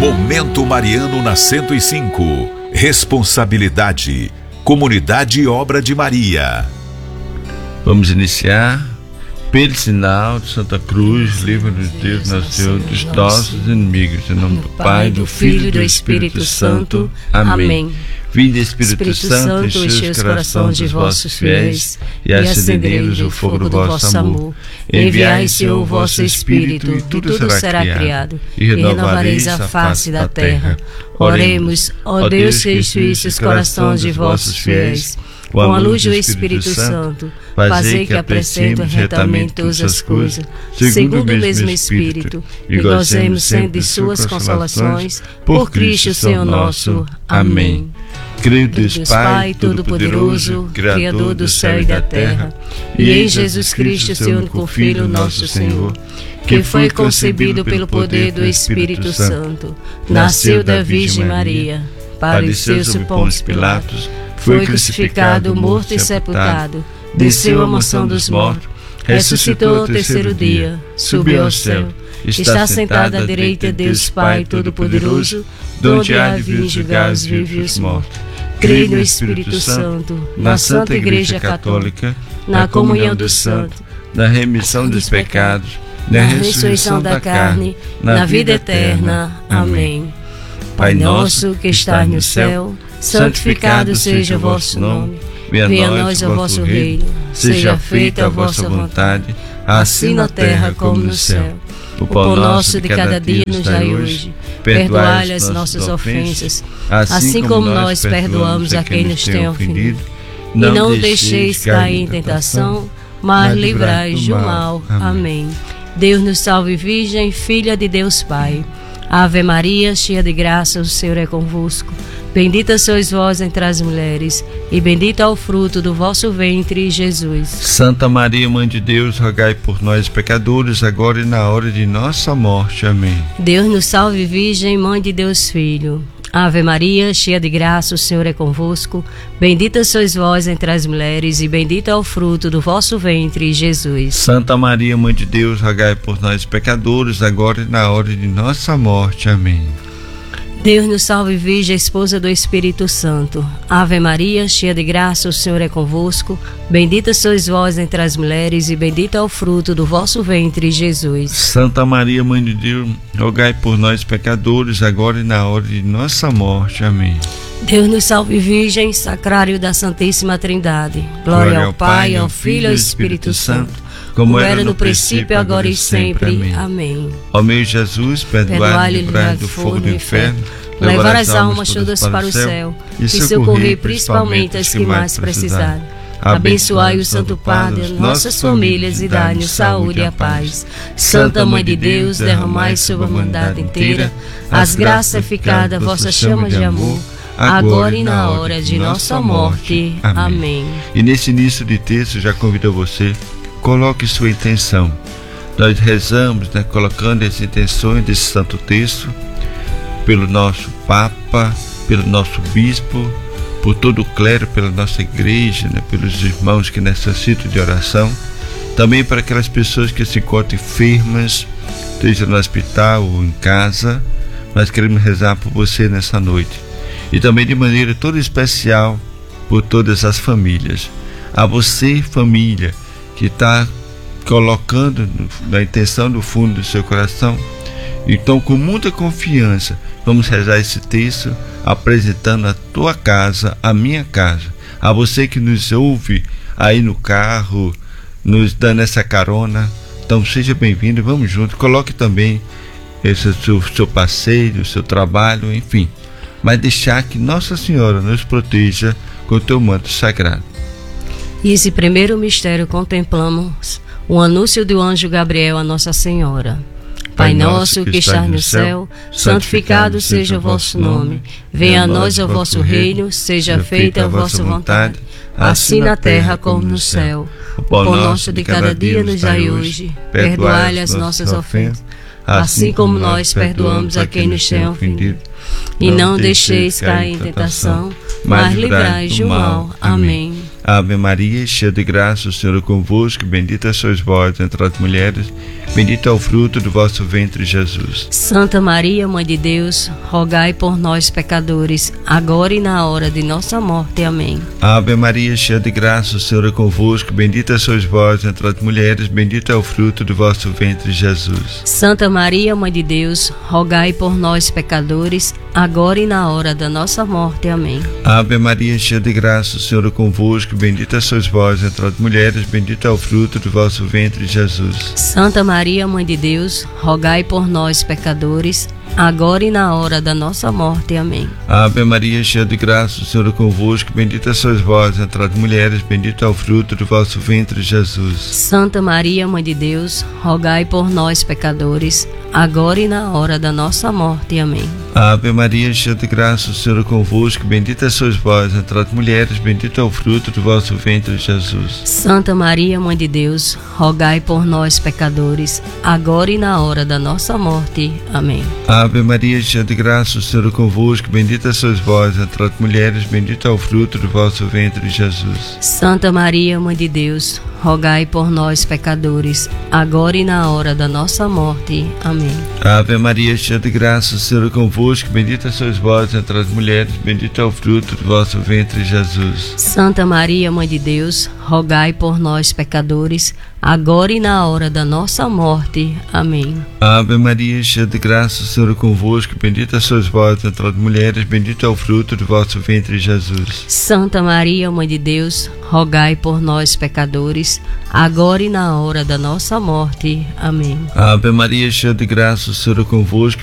Momento Mariano na 105. Responsabilidade. Comunidade e obra de Maria. Vamos iniciar. Pelo sinal de Santa Cruz, livra-nos Deus, nosso Senhor, dos nossos inimigos. Em nome do Pai, do Filho e do Espírito Santo. Amém. Vinde, Espírito Santo, enchei os corações de vossos fiéis e acendei-nos o fogo do vosso amor. Enviai, Senhor, o vosso Espírito, e tudo será criado, e renovareis a face da terra. Oremos, ó Deus, que instruísse os corações de vossos fiéis, com a luz do Espírito Santo, fazei que apreciemos retamente todas as coisas, segundo o mesmo Espírito, e gozemos sempre de suas consolações, por Cristo, Senhor nosso. Amém. Creio em Deus Pai Todo-Poderoso, Criador do céu e da terra, e em Jesus Cristo, seu único Filho, nosso Senhor, que foi concebido pelo poder do Espírito Santo, nasceu da Virgem Maria, padeceu sob Pôncio Pilatos, foi crucificado, morto e sepultado, desceu à mansão dos mortos, ressuscitou ao terceiro dia, subiu ao céu, está sentado à direita de Deus Pai Todo-Poderoso, donde há de vir julgar os vivos e os mortos. Creio no Espírito Santo, na Santa Igreja Católica, na comunhão dos santos, na remissão dos pecados, na ressurreição da carne, na vida eterna. Amém. Pai nosso que estás no céu, santificado seja o vosso nome. Venha a nós o vosso reino. Seja feita a vossa vontade, assim na terra como no céu. O pão nosso de cada dia nos dai hoje. Perdoai as nossas ofensas, assim como nós perdoamos a quem nos tem ofendido. E não deixeis cair em tentação, mas livrai-nos do mal. Amém. Deus nos salve, Virgem, filha de Deus Pai. Ave Maria, cheia de graça, o Senhor é convosco. Bendita sois vós entre as mulheres, e bendito é o fruto do vosso ventre, Jesus. Santa Maria, Mãe de Deus, rogai por nós, pecadores, agora e na hora de nossa morte. Amém. Deus nos salve, Virgem, Mãe de Deus Filho. Ave Maria, cheia de graça, o Senhor é convosco. Bendita sois vós entre as mulheres, e bendito é o fruto do vosso ventre, Jesus. Santa Maria, Mãe de Deus, rogai por nós, pecadores, agora e na hora de nossa morte. Amém. Deus nos salve, Virgem, esposa do Espírito Santo. Ave Maria, cheia de graça, o Senhor é convosco. Bendita sois vós entre as mulheres, e bendito é o fruto do vosso ventre, Jesus. Santa Maria, Mãe de Deus, rogai por nós, pecadores, agora e na hora de nossa morte. Amém. Deus nos salve, Virgem, sacrário da Santíssima Trindade. Glória ao Pai, ao Filho e ao Espírito Santo, como era no princípio, agora e sempre. Amém. Ó meu Jesus, perdoai-lhe, livrai do fogo do inferno, levar as almas todas para o céu, e socorrer principalmente as que mais precisarem. Abençoai o Santo Padre, nossas famílias, e dai-nos saúde e a paz. Santa Mãe de Deus, derramai sobre a humanidade inteira as graças eficazes da vossa chama de amor, agora e na hora de nossa morte. Amém. E nesse início de texto, já convido você, coloque sua intenção. Nós rezamos, colocando as intenções desse santo texto, pelo nosso Papa, pelo nosso Bispo, por todo o clero, pela nossa igreja, pelos irmãos que necessitam de oração, também para aquelas pessoas que se encontram enfermas, seja no hospital ou em casa. Nós queremos rezar por você nessa noite. E também de maneira toda especial por todas as famílias. A você, família, que está colocando na intenção do fundo do seu coração, então com muita confiança vamos rezar esse texto, apresentando a tua casa, a minha casa. A você que nos ouve aí no carro, nos dando essa carona, então seja bem-vindo, vamos juntos. Coloque também esse seu passeio, o seu trabalho, enfim, mas deixar que Nossa Senhora nos proteja com o teu manto sagrado. E esse primeiro mistério contemplamos o anúncio do anjo Gabriel a Nossa Senhora. Pai nosso que estás no céu, santificado seja o vosso nome. Venha a nós o vosso reino, seja feita a vossa vontade, assim na terra como no céu. O pão nosso de cada dia nos dai hoje. Perdoai as nossas ofensas, assim como nós perdoamos a quem nos tem ofendido. E não deixeis cair em tentação, mas livrai-nos do mal. Amém. Ave Maria, cheia de graça, o Senhor é convosco, bendita sois vós entre as mulheres, bendito é o fruto do vosso ventre, Jesus. Santa Maria, Mãe de Deus, rogai por nós, pecadores, agora e na hora de nossa morte. Amém. Ave Maria, cheia de graça, o Senhor é convosco, bendita sois vós entre as mulheres, bendito é o fruto do vosso ventre, Jesus. Santa Maria, Mãe de Deus, rogai por nós, pecadores, agora e na hora da nossa morte. Amém. Ave Maria, cheia de graça, o Senhor é convosco, bendita sois vós entre as mulheres, bendito é o fruto do vosso ventre, Jesus. Santa Maria, Mãe de Deus, rogai por nós, pecadores, agora e na hora da nossa morte. Amém. Ave Maria, cheia de graça, o Senhor é convosco, bendita sois vós entre as mulheres, bendito é o fruto do vosso ventre, Jesus. Santa Maria, Mãe de Deus, rogai por nós, pecadores, agora e na hora da nossa morte. Amém. Ave Maria, cheia de graça, o Senhor é convosco, bendita sois vós entre as mulheres, bendito é o fruto do vosso ventre, Jesus. Santa Maria, Mãe de Deus, rogai por nós, pecadores, agora e na hora da nossa morte. Amém. Ave Maria, cheia de graça, o Senhor é convosco, bendita sois vós entre as mulheres, bendito é o fruto do vosso ventre, Jesus. Santa Maria, Mãe de Deus, rogai por nós, pecadores, agora e na hora da nossa morte. Amém. Ave Maria, cheia de graça, o Senhor é convosco, bendita sois vós entre as mulheres, bendito é o fruto do vosso ventre, Jesus. Santa Maria, Mãe de Deus, rogai por nós, pecadores, agora e na hora da nossa morte. Amém. Ave Maria, cheia de graça, o Senhor é convosco, bendita sois vós entre as mulheres, bendito é o fruto do vosso ventre, Jesus. Santa Maria, Mãe de Deus, rogai por nós, pecadores, agora e na hora da nossa morte. Amém. Ave Maria, cheia de graça, o Senhor é convosco,